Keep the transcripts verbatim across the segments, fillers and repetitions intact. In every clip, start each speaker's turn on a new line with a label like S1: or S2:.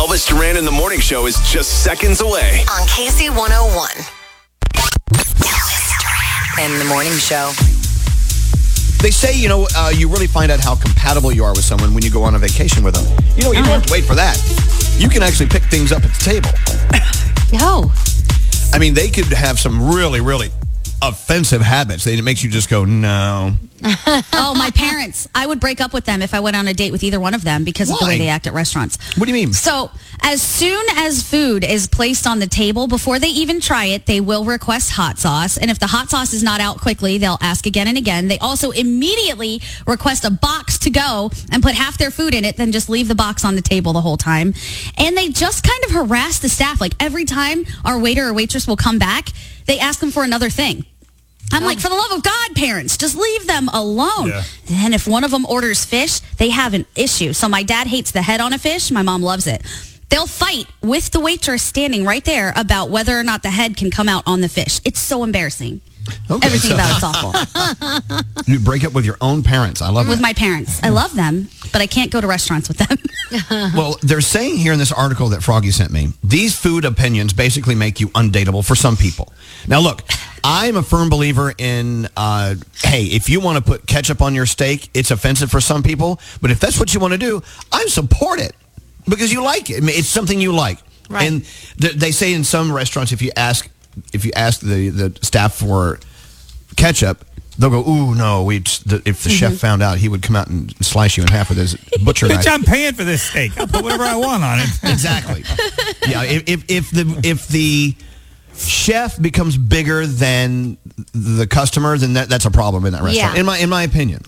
S1: Elvis Duran in the Morning Show is just seconds away.
S2: On K C one oh one. Elvis Duran in the Morning Show.
S3: They say, you know, uh, you really find out how compatible you are with someone when you go on a vacation with them. You know, you don't have to wait for that. You can actually pick things up at the table.
S4: No.
S3: I mean, they could have some really, really offensive habits. It makes you just go, no.
S5: Oh, my parents. I would break up with them if I went on a date with either one of them because of the
S3: Why?
S5: way they act at restaurants.
S3: What do you mean?
S5: So, as soon as food is placed on the table, before they even try it, they will request hot sauce. And if the hot sauce is not out quickly, they'll ask again and again. They also immediately request a box to go and put half their food in it, then just leave the box on the table the whole time. And they just kind of harass the staff. Like, every time our waiter or waitress will come back, they ask them for another thing. I'm like, for the love of God, parents, just leave them alone.
S6: Yeah.
S5: And if one of them orders fish, they have an issue. So my dad hates the head on a fish. My mom loves it. They'll fight with the waitress standing right there about whether or not the head can come out on the fish. It's so embarrassing.
S3: Okay,
S5: Everything
S3: so-
S5: about it's awful.
S3: You break up with your own parents. I love
S5: With
S3: that.
S5: my parents. I love them, but I can't go to restaurants with them.
S3: Well, they're saying here in this article that Froggy sent me, these food opinions basically make you undateable for some people. Now, look, I'm a firm believer in, uh, hey, if you want to put ketchup on your steak, it's offensive for some people. But if that's what you want to do, I support it because you like it. I mean, it's something you like.
S4: Right.
S3: And th- they say in some restaurants, if you ask if you ask the, the staff for ketchup, they'll go, ooh, no. We the, if the chef found out, he would come out and slice you in half with his butcher knife.
S6: Bitch, I'm paying for this steak. I'll put whatever I want on it.
S3: Exactly. Yeah. If, if if the if the chef becomes bigger than the customer, then that, that's a problem in that restaurant.
S4: Yeah.
S3: In my in my opinion.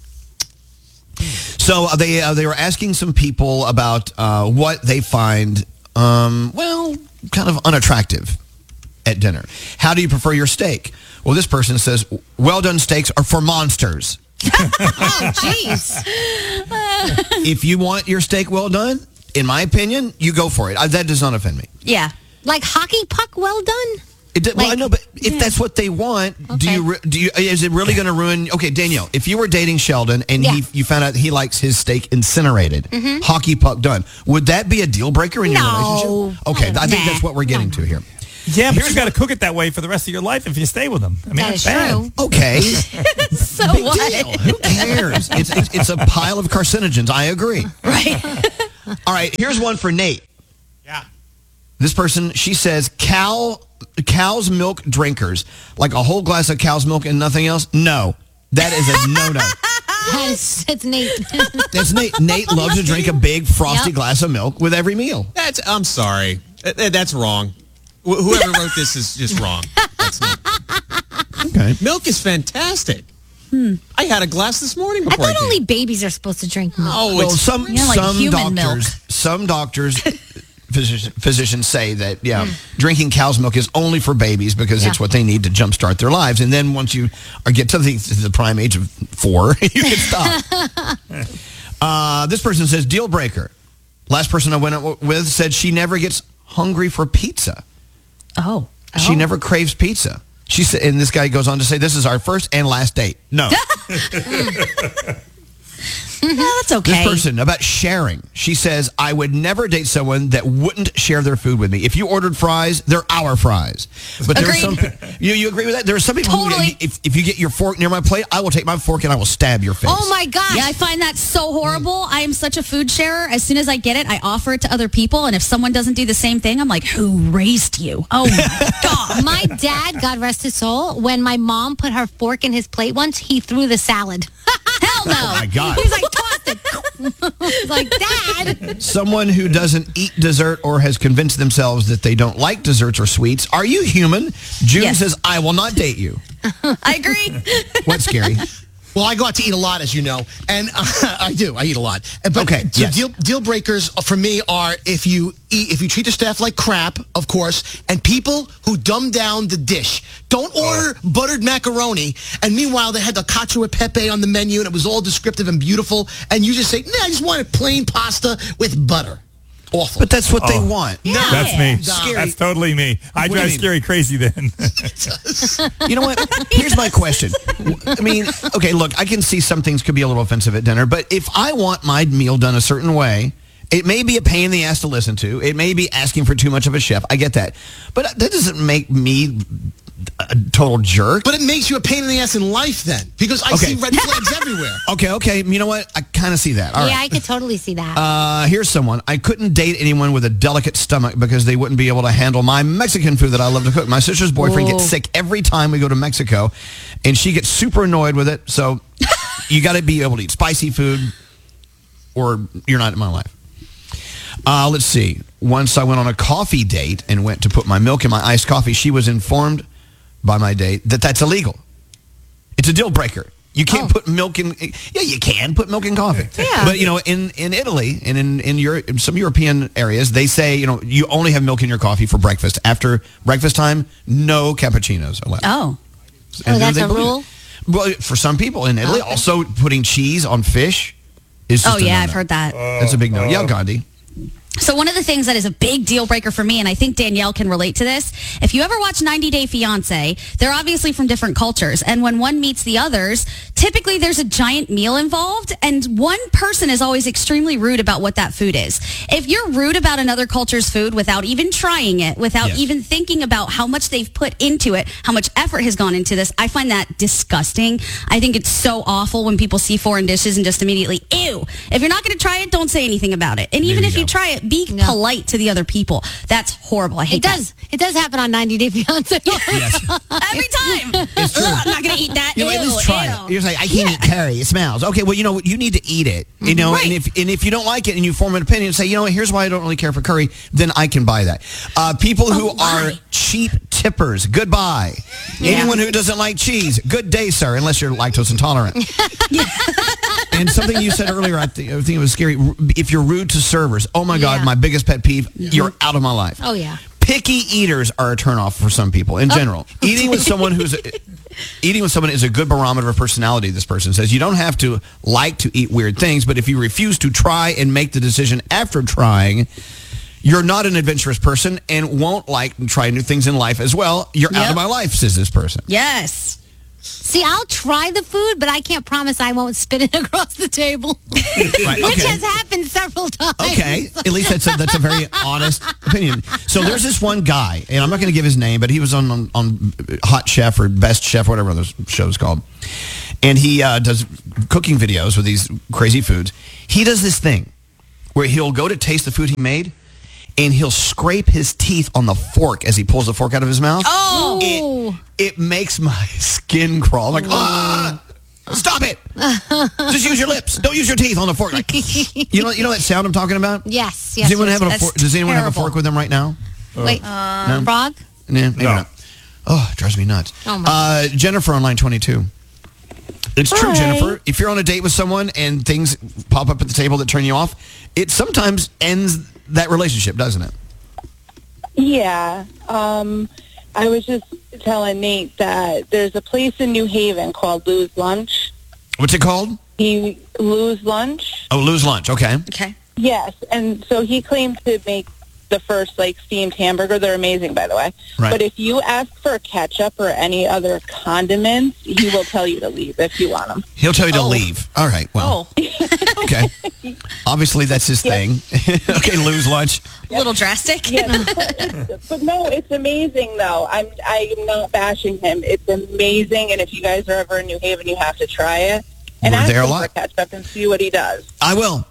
S3: So uh, they uh, they were asking some people about uh, what they find um, well kind of unattractive at dinner. How do you prefer your steak? Well, this person says, well done steaks are for monsters.
S4: Oh, jeez.
S3: If you want your steak well done, in my opinion, you go for it. I, that does not offend me.
S5: Yeah.
S4: Like hockey puck well done?
S3: It did, well, I
S4: Like-
S3: know, but if that's what they want, do
S4: Okay.
S3: you re- do you is it really going to ruin? Okay, Danielle, if you were dating Sheldon and he
S4: Yeah.
S3: you found out he likes his steak incinerated, hockey puck done, would that be a deal breaker in your
S4: No.
S3: relationship? Okay, I think
S5: Nah.
S3: that's what we're getting to here.
S6: Yeah, but you got to cook it that way for the rest of your life if you stay with them. I mean,
S4: That
S6: that's
S4: is
S6: bad.
S4: true.
S3: Okay,
S5: So
S3: big
S5: what?
S3: deal. Who cares? It's, it's it's a pile of carcinogens. I agree.
S5: Right.
S3: All right, here's one for Nate.
S6: Yeah.
S3: This person, she says, cow cow's milk drinkers, like a whole glass of cow's milk and nothing else. No, that is a no no.
S4: That's, that's Nate.
S3: That's Nate. Nate loves to drink a big frosty
S4: Yep.
S3: glass of milk with every meal.
S7: That's. I'm sorry. Uh, uh, That's wrong. Wh- whoever wrote this is just wrong. That's not.
S3: Okay.
S7: Milk is fantastic. I had a glass this morning
S4: I
S7: before I,
S4: thought
S7: came.
S4: only babies are supposed to drink milk.
S7: Oh,
S3: Well,
S7: it's
S3: some
S5: Yeah, like
S3: some
S5: human
S3: doctors,
S5: milk.
S3: some doctors, physician, physicians say that yeah, drinking cow's milk is only for babies because it's
S4: Yeah.
S3: what they need to jumpstart their lives. And then once you are get to the, to the prime age of four, you can stop. uh, this person says deal breaker. Last person I went out with said she never gets hungry for pizza.
S5: Oh.
S3: She never craves pizza. She said, and this guy goes on to say, "This is our first and last date." No,
S5: Yeah, that's okay.
S3: this person about sharing. She says, "I would never date someone that wouldn't share their food with me. If you ordered fries, they're our fries." But there's some.
S5: Agreed.
S3: You you agree with that? There are some people
S5: Totally.
S3: who, if if you get your fork near my plate, I will take my fork and I will stab your face.
S4: Oh, my gosh.
S5: Yeah, I find that so horrible. I am such a food sharer. As soon as I get it, I offer it to other people. And if someone doesn't do the same thing, I'm like, who raised you? Oh, my God.
S4: My dad, God rest his soul, when my mom put her fork in his plate once, he threw the salad.
S5: Hell no.
S3: Oh my God!
S4: He was like, tossed it. He's like, Dad.
S3: Someone who doesn't eat dessert or has convinced themselves that they don't like desserts or sweets. Are you human? June
S5: Yes.
S3: says, "I will not date you."
S5: I agree.
S3: What's scary?
S8: Well, I go out to eat a lot, as you know, and uh, I do. I eat a lot. Uh, But
S3: Okay,
S8: so
S3: yes.
S8: deal deal breakers for me are if you eat, if you treat the staff like crap, of course, and people who dumb down the dish. Don't order buttered macaroni, and meanwhile they had the cacio e pepe on the menu, and it was all descriptive and beautiful, and you just say, "Nah, I just want a plain pasta with butter." Awful.
S3: But that's what they
S6: Oh.
S3: want.
S6: That's me.
S3: Scary.
S6: That's totally me. I
S3: What do you
S6: drive
S3: mean?
S6: Scary crazy then.
S3: You know what? Here's my question. I mean, okay, look, I can see some things could be a little offensive at dinner, but if I want my meal done a certain way, It may be a pain in the ass to listen to. It may be asking for too much of a chef. I get that. But that doesn't make me a total jerk.
S8: But it makes you a pain in the ass in life then, because I
S3: Okay.
S8: see red flags everywhere.
S3: Okay, okay. You know what? I kind of see that. All
S4: yeah,
S3: right.
S4: I could totally see that.
S3: Uh, here's someone. I couldn't date anyone with a delicate stomach because they wouldn't be able to handle my Mexican food that I love to cook. My sister's boyfriend
S4: Whoa.
S3: gets sick every time we go to Mexico, and she gets super annoyed with it. So you got to be able to eat spicy food, or you're not in my life. Uh, let's see. Once I went on a coffee date and went to put my milk in my iced coffee, she was informed by my date that that's illegal. It's a deal breaker. You can't
S4: Oh.
S3: put milk in. Yeah, you can put milk in coffee.
S4: Yeah.
S3: But you know, in, in Italy and in in, Europe, in some European areas, they say you know you only have milk in your coffee for breakfast. After breakfast time, no cappuccinos allowed.
S5: Oh.
S3: And
S4: Oh, that's
S3: they
S4: a
S3: believe it.
S4: rule?
S3: Well, for some people in Italy,
S4: Okay.
S3: also putting cheese on fish is just
S5: Oh,
S3: a
S5: yeah,
S3: no-no.
S5: I've heard that.
S3: That's a big no. Yeah, Gandhi.
S5: So one of the things that is a big deal breaker for me, and I think Danielle can relate to this, if you ever watch ninety day fiance, they're obviously from different cultures. And when one meets the others, typically there's a giant meal involved, and one person is always extremely rude about what that food is. If you're rude about another culture's food without even trying it, without
S3: Yes.
S5: even thinking about how much they've put into it, how much effort has gone into this, I find that disgusting. I think it's so awful when people see foreign dishes and just immediately, ew. If you're not going to try it, don't say anything about it. And even
S3: you
S5: if you
S3: go.
S5: try it, be
S4: No.
S5: polite to the other people. That's horrible. I hate
S4: It does. It does happen on ninety day fiance.
S3: Yes.
S5: that. Every time.
S3: It's true.
S5: Ugh, I'm not going to eat that.
S3: You know, at
S5: Ew,
S3: least try
S5: ew.
S3: it. You're just like, I can't eat curry. It smells. Okay, well, you know, you need to eat it. You know,
S5: Right.
S3: and if and if you don't like it and you form an opinion and say, you know what, here's why I don't really care for curry, then I can buy that. Uh, people who
S5: Oh, why?
S3: are cheap tippers, goodbye. Anyone who doesn't like cheese, good day, sir, unless you're lactose intolerant. And something you said earlier, I think, I think it was scary. If you're rude to servers, oh my God,
S4: Yeah.
S3: my biggest pet peeve, you're out of my life.
S4: Oh, yeah.
S3: Picky eaters are a turnoff for some people in general. Eating with someone who's eating with someone is a good barometer of personality. This person says you don't have to like to eat weird things, but if you refuse to try and make the decision after trying, you're not an adventurous person and won't like and try new things in life as well. You're out
S5: Yep.
S3: of my life, says this person.
S5: Yes.
S4: See, I'll try the food, but I can't promise I won't spit it across the table.
S3: Right,
S4: Which
S3: okay.
S4: has happened several times.
S3: Okay, at least that's a, that's a very honest opinion. So there's this one guy, and I'm not going to give his name, but he was on, on on Hot Chef or Best Chef, whatever those show's called, and he uh, does cooking videos with these crazy foods. He does this thing where he'll go to taste the food he made, and he'll scrape his teeth on the fork as he pulls the fork out of his mouth.
S5: Oh.
S3: It, it makes my skin crawl. I'm like, ah, stop it! Just use your lips. Don't use your teeth on the fork. Like, you know, you know that sound I'm talking about.
S4: Yes,
S3: Does
S4: yes.
S3: anyone
S4: yes,
S3: have a
S4: yes.
S3: fork? Does anyone have a
S5: terrible.
S3: fork with them right now?
S4: Wait,
S3: No?
S4: frog?
S3: Nah, maybe
S6: No.
S3: not. Oh, it drives me nuts.
S4: Oh, my.
S3: uh, Jennifer on line twenty-two. It's true,
S9: Hi.
S3: Jennifer. If you're on a date with someone and things pop up at the table that turn you off, it sometimes ends that relationship, doesn't it?
S9: Yeah. Um, I was just telling Nate that there's a place in New Haven called Lou's Lunch.
S3: What's it called?
S9: He Lou's Lunch.
S3: Oh, lose lunch. Okay.
S5: Okay.
S9: Yes, and so he claimed to make the first like steamed hamburger. They're amazing, by the way.
S3: Right.
S9: But if you ask for ketchup or any other condiments, he will tell you to leave if you want them.
S3: He'll tell you to
S5: Oh.
S3: leave. All right. Well,
S5: Oh,
S3: okay. Obviously, that's his thing. Okay, lose lunch.
S5: a little drastic.
S9: Yes, but, it's, but no, it's amazing though. I'm I'm not bashing him. It's amazing, and if you guys are ever in New Haven, you have to try it. And
S3: We're
S9: ask
S3: there a
S9: him
S3: lot.
S9: for ketchup and see what he does.
S3: I will.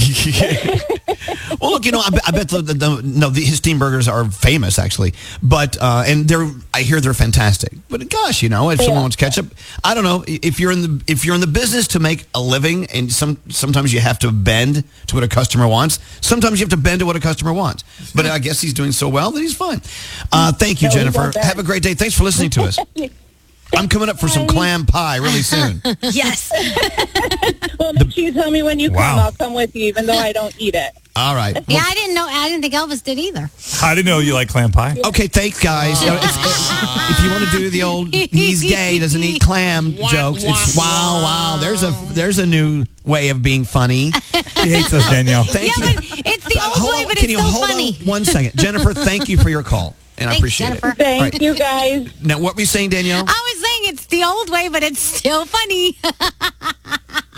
S3: Well, look, you know, I, bet- I bet the, the, the no, the, his steam burgers are famous actually, but uh, and they're I hear they're fantastic. But gosh, you know, if someone
S9: Yeah.
S3: wants ketchup, I don't know if you're in the if you're in the business to make a living, and some sometimes you have to bend to what a customer wants. Sometimes you have to bend to what a customer wants. But I guess he's doing so well that he's fine. Uh, thank you,
S9: No, he's
S3: Jennifer.
S9: not bad.
S3: Have a great day. Thanks for listening to us. I'm coming up for some clam pie really soon.
S5: Yes.
S9: Well, make sure you tell me when you come.
S6: Wow.
S9: I'll come with you, even though I don't eat it.
S3: All right.
S4: Yeah, I didn't know. I didn't think Elvis did either.
S6: I didn't know you like clam pie.
S3: Okay, thanks, guys. You know, if, if you want to do the old "he's gay, doesn't eat clam" jokes, it's wow, wow. There's a there's a new way of being funny.
S6: She hates us, Danielle.
S3: Thank
S4: yeah,
S3: you.
S4: but it's the old
S3: Hold
S4: way,
S3: on,
S4: but
S3: can
S4: it's
S3: you
S4: so
S3: hold
S4: funny.
S3: on one second, Jennifer? Thank you for your call, and I
S4: Thanks,
S3: appreciate
S4: Jennifer.
S3: it.
S9: Thank
S3: All right.
S9: you, guys.
S3: Now, what were you saying, Danielle?
S4: I was saying it's the old way, but it's still funny.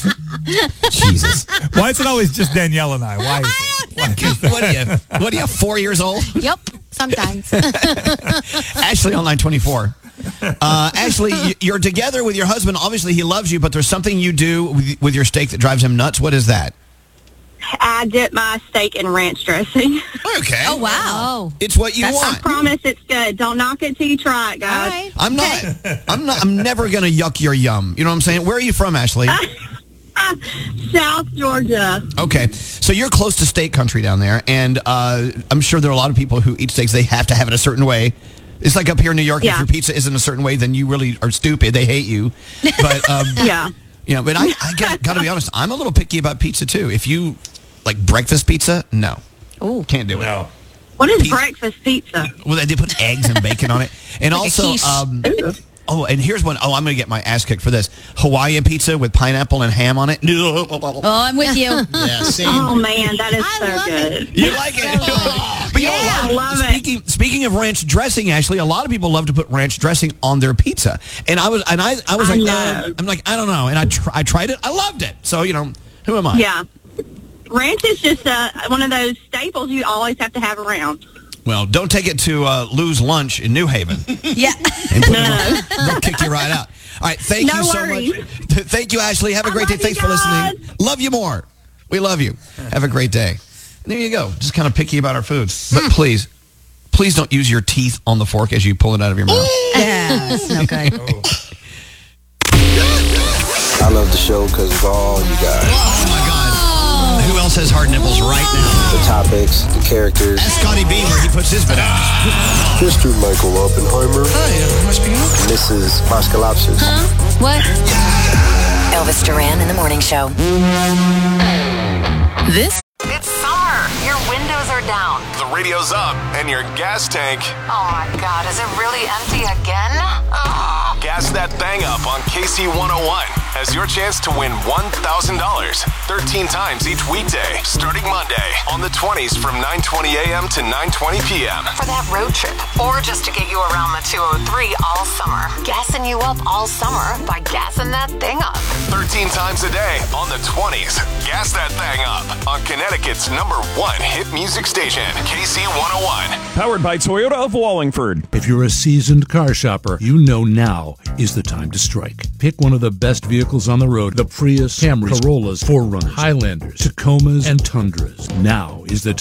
S3: Jesus.
S6: Why is it always just Danielle and I? Why is it? Why is that?
S3: What are you? What are you? Four years old?
S4: Yep, sometimes.
S3: Ashley on line twenty-four. Uh, Ashley, y- you're together with your husband. Obviously, he loves you, but there's something you do with, with your steak that drives him nuts. What is that?
S9: I dip my steak in ranch dressing.
S3: Okay.
S5: Oh, wow.
S4: Oh.
S3: It's what you
S9: I
S3: want.
S9: promise it's good. Don't knock it till you try it,
S4: All
S9: guys.
S4: right.
S3: I'm not. I'm not. I'm never gonna yuck your yum. You know what I'm saying? Where are you from, Ashley?
S9: South Georgia.
S3: Okay, so you're close to steak country down there, and uh, I'm sure there are a lot of people who eat steaks. They have to have it a certain way. It's like up here in New York.
S9: Yeah.
S3: If your pizza isn't a certain way, then you really are stupid. They hate you. But um,
S9: Yeah.
S3: you know. But I, I got, got to be honest. I'm a little picky about pizza too. If you like breakfast pizza, no,
S4: Ooh.
S3: can't do it.
S6: No.
S9: What is
S3: Pizza.
S9: breakfast pizza?
S3: Well, they put eggs and bacon on it, and
S5: Like a
S3: also,
S5: quiche.
S3: um, oh, and here's one. Oh, I'm gonna get my ass kicked for this: Hawaiian pizza with pineapple and ham on it.
S5: Oh, I'm with you.
S8: Yeah, same.
S9: Oh, man, that is
S4: I
S9: so
S4: love
S9: good.
S4: it.
S3: You like it? But you know,
S9: Yeah,
S3: a lot-
S9: I love it.
S3: speaking, Speaking of ranch dressing, Ashley, a lot of people love to put ranch dressing on their pizza, and I was, and I, I was
S9: I
S3: like,
S9: know.
S3: uh, I'm like, I don't know, and I, tr- I tried it, I loved it. So you know, who am I?
S9: Yeah. Ranch is just uh, one of those staples you always have to have around.
S3: Well, don't take it to uh, Lou's Lunch in New Haven.
S5: Yeah.
S3: And put it on- they'll kick you right out. All right, thank
S9: No
S3: you so
S9: worries.
S3: much. Th- Thank you, Ashley. Have a
S9: I
S3: great day.
S9: love you
S3: Thanks for
S9: guys.
S3: listening. Love you more. We love you. Have a great day. And there you go. Just kind of picky about our food. But please, please don't use your teeth on the fork as you pull it out of your mouth.
S5: Yeah, it's no good.
S10: I love the show because of all you guys.
S3: Oh, my God. Who else has hard nipples right now?
S10: The topics, the characters.
S3: That's Scotty Beam where he puts his bananas.
S10: Mister Michael Oppenheimer. Missus Moskalopsis.
S5: What?
S2: Elvis Duran in the Morning Show. This. It's summer. Your windows are down.
S1: The radio's up and your gas tank.
S2: Oh my God, is it really empty again? Oh.
S1: Gas that thing up on K C one oh one has your chance to win one thousand dollars thirteen times each weekday, starting Monday on the twenties from nine twenty a.m. to nine twenty p.m.
S2: For that road trip, or just to get you around the two oh three all summer. Gassing you up all summer by gassing that thing up.
S1: thirteen times a day on the twenties. Gas that thing up on Connecticut's number one hit music station, K C one oh one.
S11: Powered by Toyota of Wallingford.
S12: If you're a seasoned car shopper, you know now is the time to strike. Pick one of the best vehicles on the road: the Prius, Camrys, Corollas, four runners, Highlanders, Tacomas, and Tundras. Now is the time.